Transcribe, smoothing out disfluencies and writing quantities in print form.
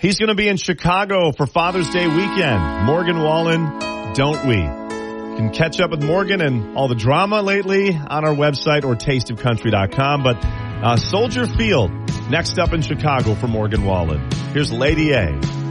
He's going to be in Chicago for Father's Day weekend. Morgan Wallen, Don't We? You can catch up with Morgan and all the drama lately on our website or tasteofcountry.com. But Soldier Field next up in Chicago for Morgan Wallen. Here's Lady A.